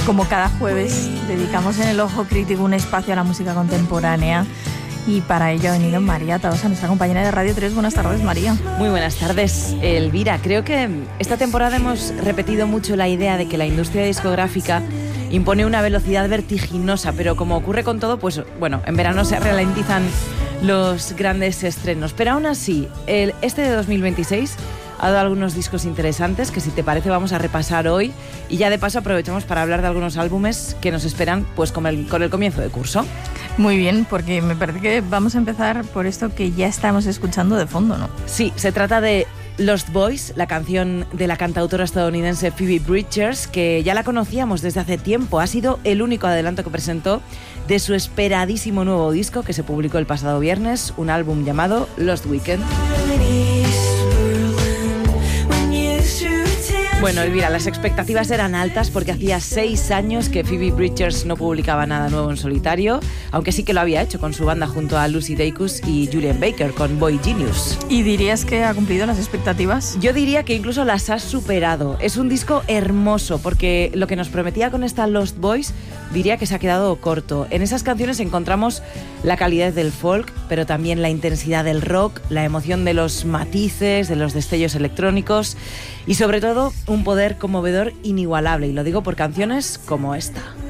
Como cada jueves, dedicamos en el Ojo Crítico un espacio a la música contemporánea. Y para ello ha venido María Tahosa, nuestra compañera de Radio 3. Buenas tardes, María. Muy buenas tardes, Elvira. Creo que esta temporada hemos repetido mucho la idea de que la industria discográfica impone una velocidad vertiginosa, pero como ocurre con todo, pues bueno, en verano se ralentizan los grandes estrenos. Pero aún así, este de 2026 ha dado algunos discos interesantes que, si te parece, vamos a repasar hoy, y ya de paso aprovechamos para hablar de algunos álbumes que nos esperan pues con el comienzo de curso. Muy bien, porque me parece que vamos a empezar por esto que ya estamos escuchando de fondo, ¿no? Sí, se trata de Lost Boys, la canción de la cantautora estadounidense Phoebe Bridgers, que ya la conocíamos desde hace tiempo. Ha sido el único adelanto que presentó de su esperadísimo nuevo disco que se publicó el pasado viernes, un álbum llamado Lost Weekend. Bueno, Elvira, las expectativas eran altas porque hacía 6 años que Phoebe Bridgers no publicaba nada nuevo en solitario, aunque sí que lo había hecho con su banda junto a Lucy Dacus y Julian Baker con Boy Genius. ¿Y dirías que ha cumplido las expectativas? Yo diría que incluso las ha superado. Es un disco hermoso porque lo que nos prometía con esta Lost Boys diría que se ha quedado corto. En esas canciones encontramos la calidez del folk, pero también la intensidad del rock, la emoción de los matices, de los destellos electrónicos y sobre todo un poder conmovedor inigualable, y lo digo por canciones como esta.